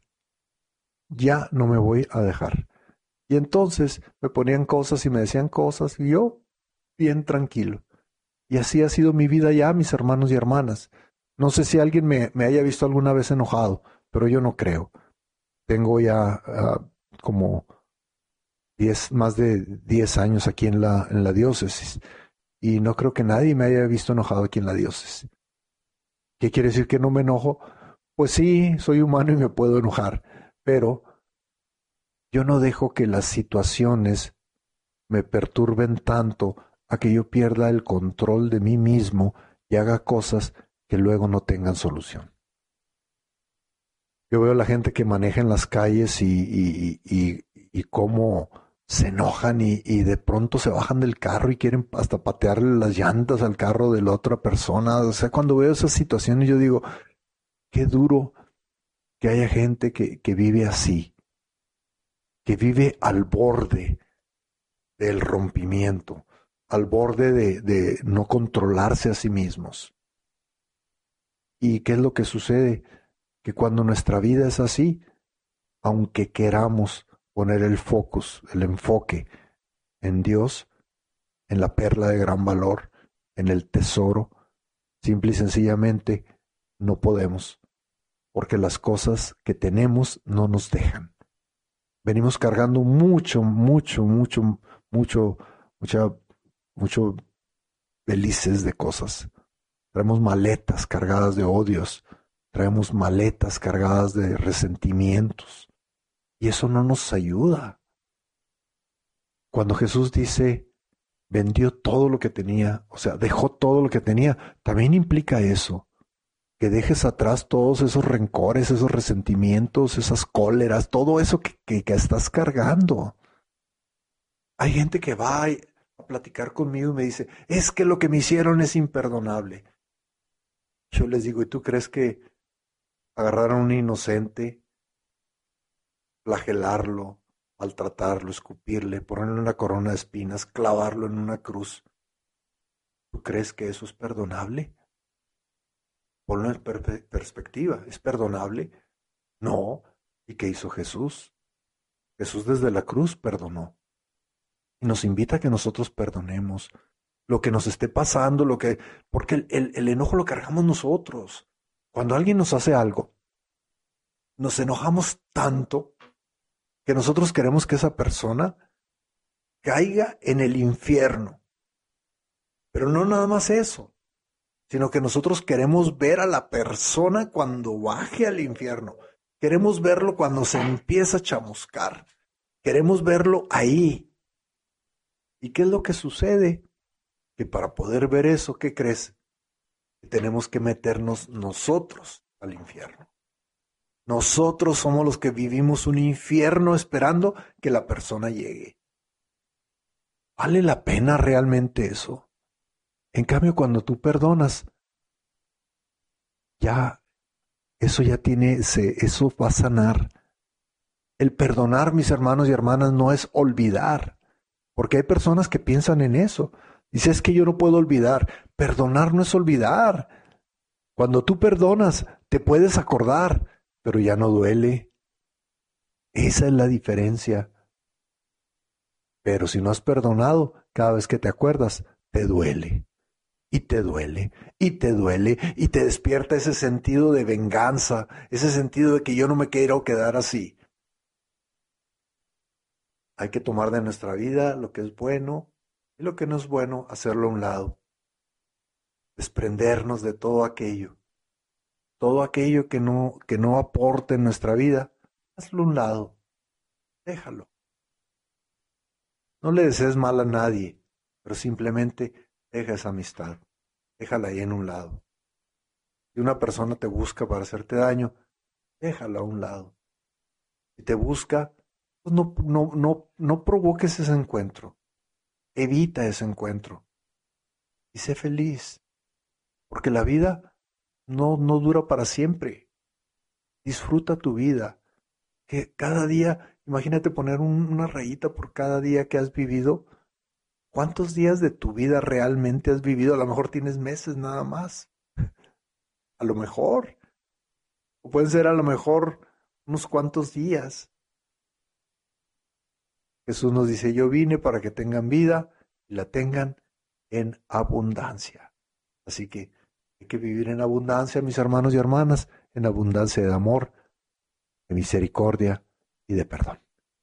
Ya no me voy a dejar. Y entonces me ponían cosas y me decían cosas, y yo bien tranquilo. Y así ha sido mi vida ya, mis hermanos y hermanas. No sé si alguien me haya visto alguna vez enojado, pero yo no creo. Tengo ya como más de 10 años aquí en la diócesis, y no creo que nadie me haya visto enojado aquí en la diócesis. ¿Qué quiere decir que no me enojo? Pues sí, soy humano y me puedo enojar, pero yo no dejo que las situaciones me perturben tanto a que yo pierda el control de mí mismo y haga cosas que luego no tengan solución. Yo veo a la gente que maneja en las calles y cómo se enojan y de pronto se bajan del carro y quieren hasta patearle las llantas al carro de la otra persona. O sea, cuando veo esas situaciones yo digo, qué duro que haya gente que vive así, que vive al borde del rompimiento, al borde de no controlarse a sí mismos. ¿Y qué es lo que sucede? Que cuando nuestra vida es así, aunque queramos poner el focus, el enfoque en Dios, en la perla de gran valor, en el tesoro, simple y sencillamente no podemos, porque las cosas que tenemos no nos dejan. Venimos cargando mucho belices de cosas. Traemos maletas cargadas de odios, traemos maletas cargadas de resentimientos, y eso no nos ayuda. Cuando Jesús dice, vendió todo lo que tenía, o sea, dejó todo lo que tenía, también implica eso, que dejes atrás todos esos rencores, esos resentimientos, esas cóleras, todo eso que estás cargando. Hay gente que va a platicar conmigo y me dice, es que lo que me hicieron es imperdonable. Yo les digo, ¿y tú crees que agarrar a un inocente, flagelarlo, maltratarlo, escupirle, ponerle una corona de espinas, clavarlo en una cruz, ¿tú crees que eso es perdonable? Ponlo en perspectiva, ¿es perdonable? No. ¿Y qué hizo Jesús? Jesús desde la cruz perdonó. Y nos invita a que nosotros perdonemos lo que nos esté pasando, porque el enojo lo cargamos nosotros. Cuando alguien nos hace algo, nos enojamos tanto que nosotros queremos que esa persona caiga en el infierno. Pero no nada más eso, sino que nosotros queremos ver a la persona cuando baje al infierno. Queremos verlo cuando se empieza a chamuscar. Queremos verlo ahí. ¿Y qué es lo que sucede? Que para poder ver eso, ¿qué crees? tenemos que meternos nosotros al infierno. Nosotros somos los que vivimos un infierno esperando que la persona llegue. ¿Vale la pena realmente eso? En cambio, cuando tú perdonas, eso va a sanar. El perdonar, mis hermanos y hermanas, no es olvidar, porque hay personas que piensan en eso. Dice, es que yo no puedo olvidar. Perdonar no es olvidar. Cuando tú perdonas, te puedes acordar, pero ya no duele. Esa es la diferencia. Pero si no has perdonado, cada vez que te acuerdas, te duele. Y te duele, y te duele, y te despierta ese sentido de venganza, ese sentido de que yo no me quiero quedar así. Hay que tomar de nuestra vida lo que es bueno y lo que no es bueno, hacerlo a un lado. Desprendernos de todo aquello que no aporte en nuestra vida, hazlo a un lado, déjalo. No le desees mal a nadie, pero simplemente deja esa amistad, déjala ahí en un lado. Si una persona te busca para hacerte daño, déjala a un lado. Si te busca, pues no provoques ese encuentro. Evita ese encuentro. Y sé feliz. Porque la vida no dura para siempre. Disfruta tu vida. Que cada día, imagínate poner una rayita por cada día que has vivido. ¿Cuántos días de tu vida realmente has vivido? A lo mejor tienes meses nada más. A lo mejor. O pueden ser a lo mejor unos cuantos días. Jesús nos dice, yo vine para que tengan vida y la tengan en abundancia. Así que hay que vivir en abundancia, mis hermanos y hermanas, en abundancia de amor, de misericordia y de perdón.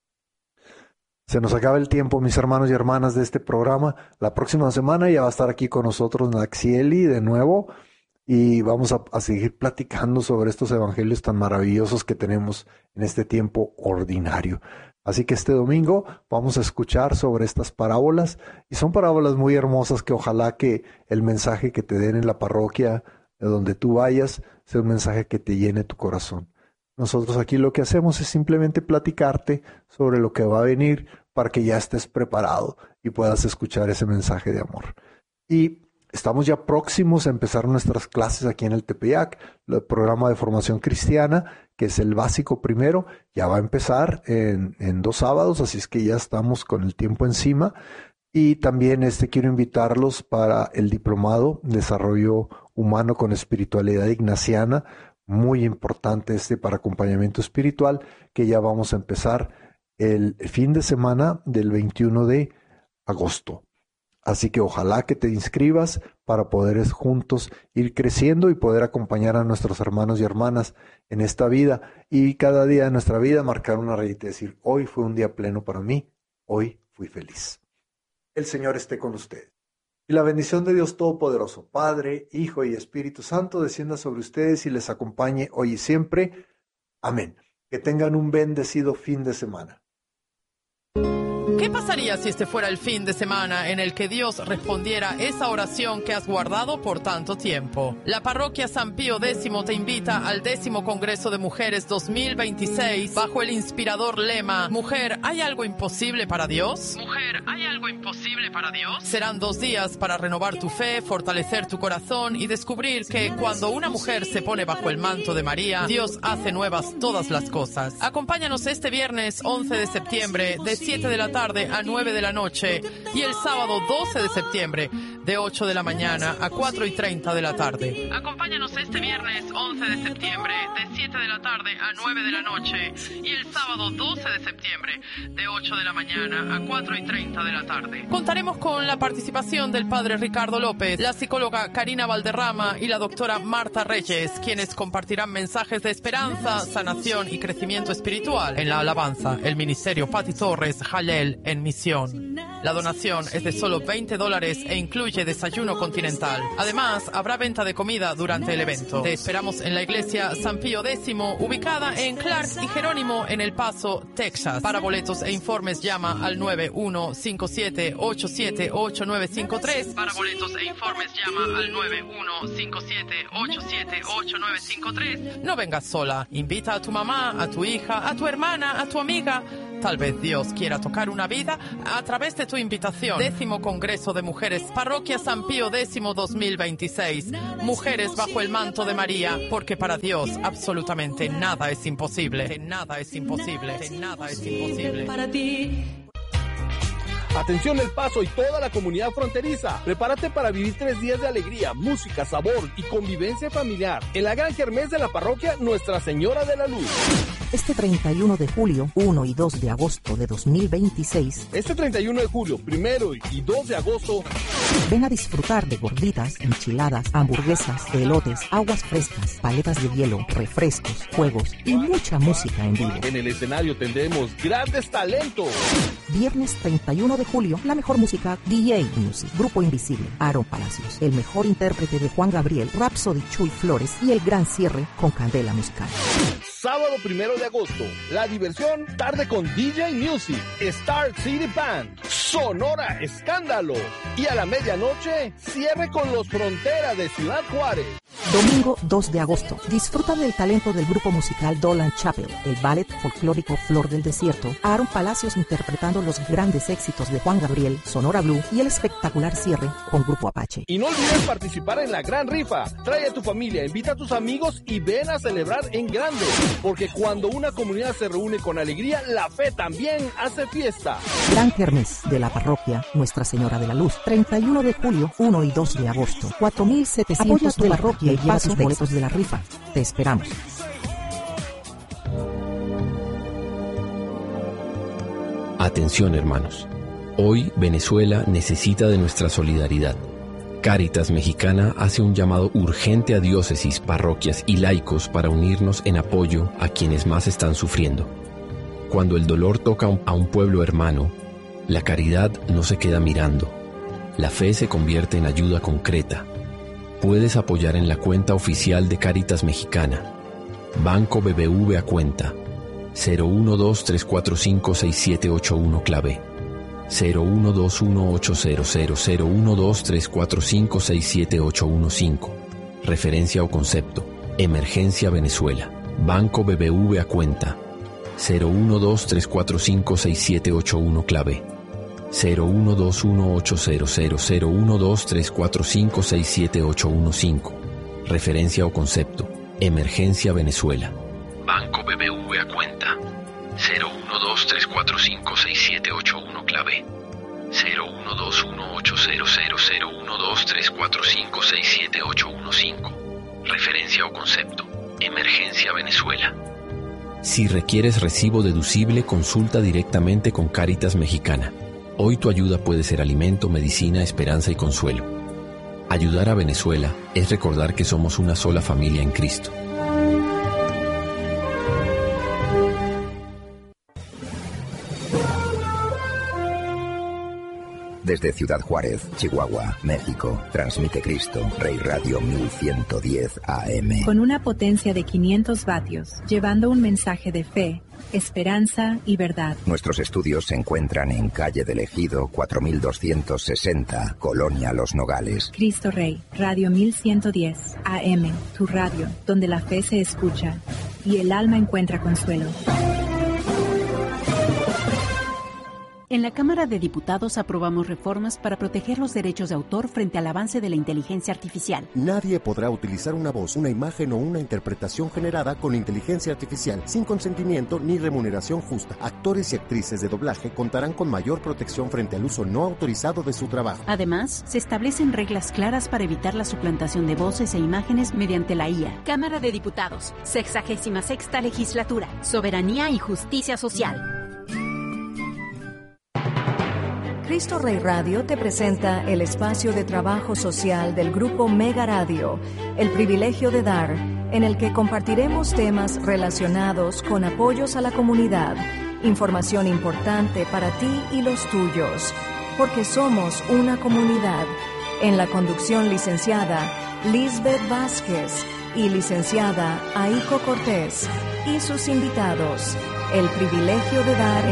Se nos acaba el tiempo, mis hermanos y hermanas, de este programa. La próxima semana ya va a estar aquí con nosotros Naxieli de nuevo y vamos a seguir platicando sobre estos evangelios tan maravillosos que tenemos en este tiempo ordinario. Así que este domingo vamos a escuchar sobre estas parábolas y son parábolas muy hermosas que ojalá que el mensaje que te den en la parroquia de donde tú vayas sea un mensaje que te llene tu corazón. Nosotros aquí lo que hacemos es simplemente platicarte sobre lo que va a venir para que ya estés preparado y puedas escuchar ese mensaje de amor. Y estamos ya próximos a empezar nuestras clases aquí en el Tepeyac, el programa de formación cristiana, que es el básico primero, ya va a empezar en 2 sábados, así es que ya estamos con el tiempo encima. Y también quiero invitarlos para el diplomado Desarrollo Humano con Espiritualidad Ignaciana, muy importante para acompañamiento espiritual, que ya vamos a empezar el fin de semana del 21 de agosto. Así que ojalá que te inscribas para poder juntos ir creciendo y poder acompañar a nuestros hermanos y hermanas en esta vida y cada día de nuestra vida marcar una rayita y decir, hoy fue un día pleno para mí, hoy fui feliz. El Señor esté con ustedes. Y la bendición de Dios Todopoderoso, Padre, Hijo y Espíritu Santo, descienda sobre ustedes y les acompañe hoy y siempre. Amén. Que tengan un bendecido fin de semana. ¿Qué pasaría si este fuera el fin de semana en el que Dios respondiera esa oración que has guardado por tanto tiempo? La parroquia San Pío X te invita al 10º Congreso de Mujeres 2026 bajo el inspirador lema Mujer, ¿hay algo imposible para Dios? Mujer, ¿hay algo imposible para Dios? Serán 2 días para renovar tu fe, fortalecer tu corazón y descubrir que cuando una mujer se pone bajo el manto de María, Dios hace nuevas todas las cosas. Acompáñanos este viernes 11 de septiembre de 7 de la tarde a 9 de la noche y el sábado 12 de septiembre de 8 de la mañana a 4:30 de la tarde. Acompáñanos este viernes 11 de septiembre de 7 de la tarde a 9 de la noche y el sábado 12 de septiembre de 8 de la mañana a 4:30 de la tarde. Contaremos con la participación del padre Ricardo López, la psicóloga Karina Valderrama y la doctora Marta Reyes, quienes compartirán mensajes de esperanza, sanación y crecimiento espiritual en la alabanza, el ministerio Pati Torres Jalel en misión. La donación es de solo $20 e incluye incluye desayuno continental. Además, habrá venta de comida durante el evento. Te esperamos en la iglesia San Pío X, ubicada en Clark y Jerónimo en El Paso, Texas. Para boletos e informes llama al 9157878953. Para boletos e informes llama al 9157878953. No vengas sola. Invita a tu mamá, a tu hija, a tu hermana, a tu amiga. Tal vez Dios quiera tocar una vida a través de tu invitación. 10º Congreso de Mujeres, Parroquia San Pío X 2026. Mujeres bajo el manto de María, porque para Dios absolutamente nada es imposible. Nada es imposible. Nada es imposible. Para ti. Atención El Paso y toda la comunidad fronteriza. Prepárate para vivir 3 días de alegría, música, sabor y convivencia familiar en la gran kermés de la parroquia Nuestra Señora de la Luz. Este 31 de julio, 1 y 2 de agosto de 2026. Este 31 de julio, 1 y 2 de agosto. Ven a disfrutar de gorditas, enchiladas, hamburguesas, elotes, aguas frescas, paletas de hielo, refrescos, juegos y mucha música en vivo. En el escenario tendremos grandes talentos. Viernes 31 de julio, la mejor música, DJ Music, Grupo Invisible, Aaron Palacios, el mejor intérprete de Juan Gabriel, Rhapsody Chuy Flores y el gran cierre con Candela Musical. Sábado 1 de agosto, la diversión, tarde con DJ Music, Star City Band, Sonora Escándalo y a la medianoche, cierre con los Frontera de Ciudad Juárez. Domingo 2 de agosto, disfruta del talento del grupo musical Dolan Chapel, el ballet folclórico Flor del Desierto, Aaron Palacios interpretando los grandes éxitos de Juan Gabriel, Sonora Blue y el espectacular cierre con Grupo Apache. Y no olvides participar en la gran rifa. Trae a tu familia, invita a tus amigos y ven a celebrar en grande. Porque cuando una comunidad se reúne con alegría, la fe también hace fiesta. Gran Kermés de la parroquia Nuestra Señora de la Luz, 31 de julio, 1 y 2 de agosto. 4,700 de la parroquia y lleva tus boletos de la rifa. Te esperamos. Atención, hermanos. Hoy Venezuela necesita de nuestra solidaridad. Cáritas Mexicana hace un llamado urgente a diócesis, parroquias y laicos para unirnos en apoyo a quienes más están sufriendo. Cuando el dolor toca a un pueblo hermano, la caridad no se queda mirando. La fe se convierte en ayuda concreta. Puedes apoyar en la cuenta oficial de Cáritas Mexicana. Banco BBV a cuenta 012-345-6781 clave 012-1800-012-345-67815. Referencia o concepto: Emergencia Venezuela. Banco BBV a cuenta 012-345-6781 clave 012-1800-012-345-67815. Referencia o concepto: Emergencia Venezuela. Banco BBV a cuenta 012-345-6781 clave 012-1800-012-345-67815. Referencia o concepto: Emergencia Venezuela. Si requieres recibo deducible, consulta directamente con Cáritas Mexicana. Hoy tu ayuda puede ser alimento, medicina, esperanza y consuelo. Ayudar a Venezuela es recordar que somos una sola familia en Cristo. Desde Ciudad Juárez, Chihuahua, México, transmite Cristo Rey Radio 1110 AM. Con una potencia de 500 vatios, llevando un mensaje de fe, esperanza y verdad. Nuestros estudios se encuentran en calle del Ejido 4260, Colonia Los Nogales. Cristo Rey, Radio 1110 AM, tu radio, donde la fe se escucha y el alma encuentra consuelo. En la Cámara de Diputados aprobamos reformas para proteger los derechos de autor frente al avance de la inteligencia artificial. Nadie podrá utilizar una voz, una imagen o una interpretación generada con inteligencia artificial sin consentimiento ni remuneración justa. Actores y actrices de doblaje contarán con mayor protección frente al uso no autorizado de su trabajo. Además, se establecen reglas claras para evitar la suplantación de voces e imágenes mediante la IA. Cámara de Diputados, 66ª Legislatura, Soberanía y Justicia Social. Cristo Rey Radio te presenta el espacio de trabajo social del Grupo Mega Radio, El Privilegio de Dar, en el que compartiremos temas relacionados con apoyos a la comunidad, información importante para ti y los tuyos, porque somos una comunidad. En la conducción, licenciada Lisbeth Vázquez y licenciada Aiko Cortés. Y sus invitados, el privilegio de dar.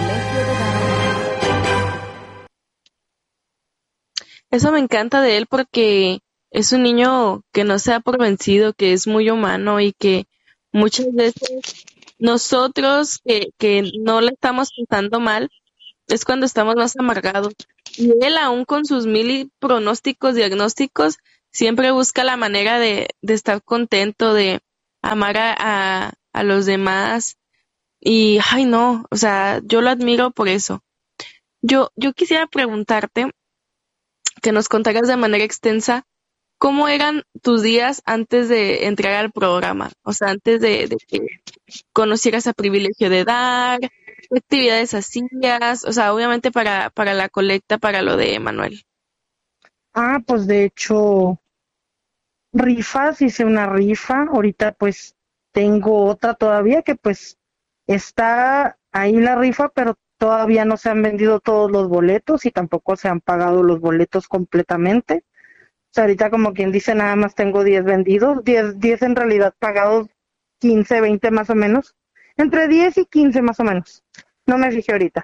Eso me encanta de él porque es un niño que no se da por vencido, que es muy humano y que muchas veces nosotros que no le estamos pensando mal es cuando estamos más amargados. Y él, aún con sus mil pronósticos, diagnósticos, siempre busca la manera de estar contento, de amar a los demás. Y, ay no, o sea, yo lo admiro por eso. Yo quisiera preguntarte, que nos contaras de manera extensa, ¿cómo eran tus días antes de entrar al programa? O sea, antes de que conocieras a Privilegio de Dar, ¿qué actividades hacías? O sea, obviamente para la colecta, para lo de Manuel. Pues de hecho, rifas, hice una rifa, ahorita pues tengo otra todavía que pues está ahí la rifa, pero todavía no se han vendido todos los boletos y tampoco se han pagado los boletos completamente. O sea, ahorita como quien dice, nada más tengo 10 vendidos, 10 en realidad pagados, 15, 20 más o menos. Entre 10 y 15 más o menos. No me fijé ahorita.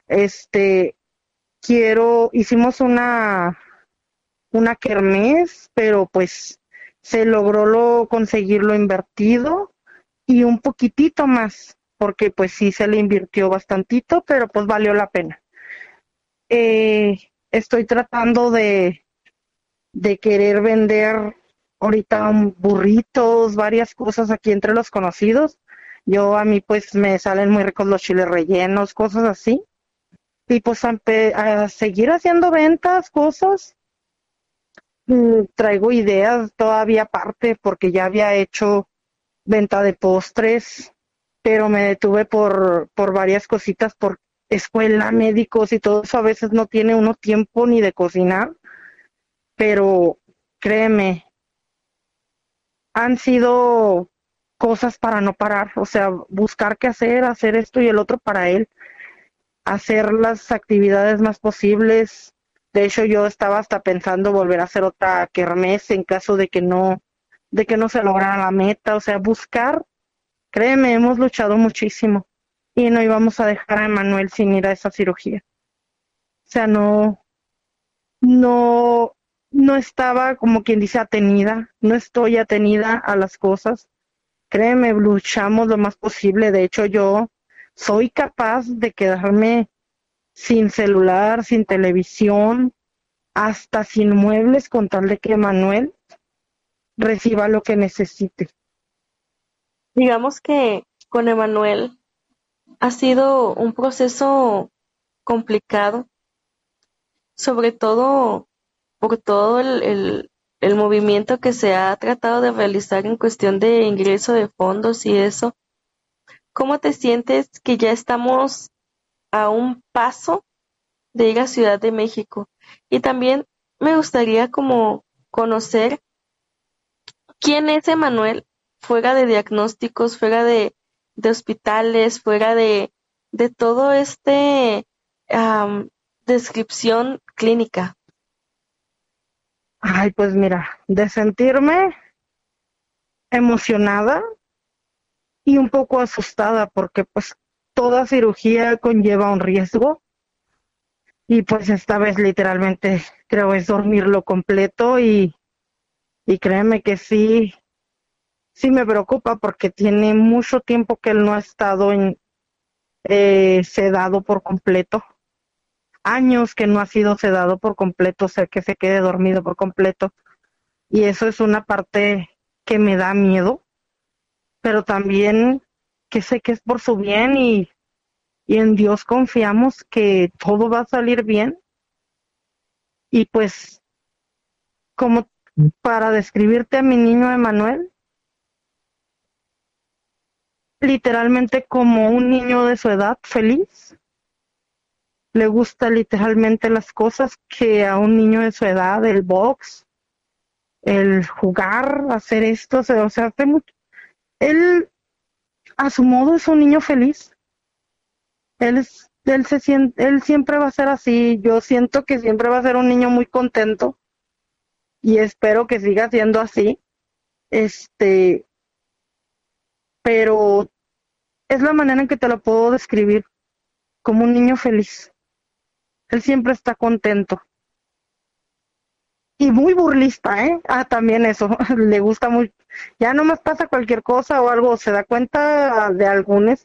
Hicimos una kermés, pero pues se logró conseguir lo invertido y un poquitito más, porque pues sí se le invirtió bastantito, pero pues valió la pena. Estoy tratando de querer vender ahorita burritos, varias cosas aquí entre los conocidos. A mí pues me salen muy ricos los chiles rellenos, cosas así. Y pues a seguir haciendo ventas, cosas. Traigo ideas todavía aparte porque ya había hecho venta de postres, pero me detuve por varias cositas, por escuela, médicos y todo eso. A veces no tiene uno tiempo ni de cocinar, pero créeme, han sido cosas para no parar, o sea, buscar qué hacer esto y el otro para él, hacer las actividades más posibles. De hecho, yo estaba hasta pensando volver a hacer otra kermés en caso de que no se lograra la meta, o sea, buscar. Créeme, hemos luchado muchísimo y no íbamos a dejar a Emanuel sin ir a esa cirugía. O sea, no estaba, como quien dice, atenida, no estoy atenida a las cosas. Créeme, luchamos lo más posible. De hecho, yo soy capaz de quedarme sin celular, sin televisión, hasta sin muebles, con tal de que Emanuel reciba lo que necesite. Digamos que con Emanuel ha sido un proceso complicado, sobre todo por todo el movimiento que se ha tratado de realizar en cuestión de ingreso de fondos y eso. ¿Cómo te sientes que ya estamos a un paso de ir a Ciudad de México? Y también me gustaría como conocer quién es Emanuel fuera de diagnósticos, fuera de hospitales, fuera de todo descripción clínica. Ay, pues mira, de sentirme emocionada y un poco asustada, porque pues toda cirugía conlleva un riesgo y pues esta vez literalmente creo es dormirlo completo y créeme que sí me preocupa porque tiene mucho tiempo que él no ha estado sedado por completo. Años que no ha sido sedado por completo, o sea, que se quede dormido por completo. Y eso es una parte que me da miedo, pero también que sé que es por su bien y en Dios confiamos que todo va a salir bien. Y pues, como para describirte a mi niño Emanuel, literalmente como un niño de su edad feliz. Le gusta literalmente las cosas que a un niño de su edad, el box, el jugar, hacer esto, o sea, hace mucho. Él, a su modo, es un niño feliz. Él siempre va a ser así. Yo siento que siempre va a ser un niño muy contento y espero que siga siendo así. Pero es la manera en que te lo puedo describir, como un niño feliz. Él siempre está contento. Y muy burlista, ¿eh? También eso, le gusta muy. Ya nomás pasa cualquier cosa o algo, se da cuenta de algún,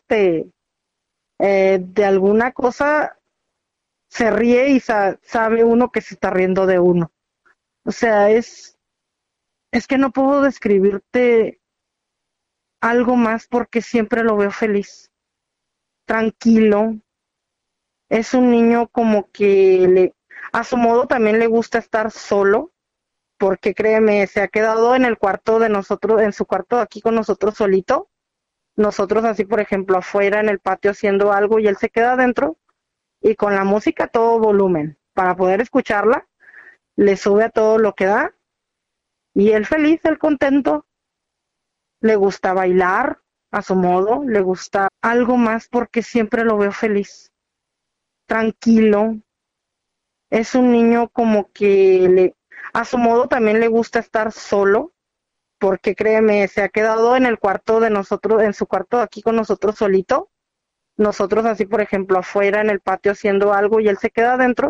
de alguna cosa, se ríe y sabe uno que se está riendo de uno. O sea, es que no puedo describirte algo más porque siempre lo veo feliz, tranquilo. Es un niño como que a su modo también le gusta estar solo, porque créeme, se ha quedado en el cuarto de nosotros, en su cuarto aquí con nosotros solito. Nosotros así, por ejemplo, afuera en el patio haciendo algo y él se queda adentro y con la música a todo volumen para poder escucharla, le sube a todo lo que da y él feliz, él contento. Le gusta bailar a su modo, le gusta algo más porque siempre lo veo feliz, tranquilo. Es un niño como que a su modo también le gusta estar solo, porque créeme, se ha quedado en el cuarto de nosotros, en su cuarto aquí con nosotros solito. Nosotros así, por ejemplo, afuera en el patio haciendo algo y él se queda adentro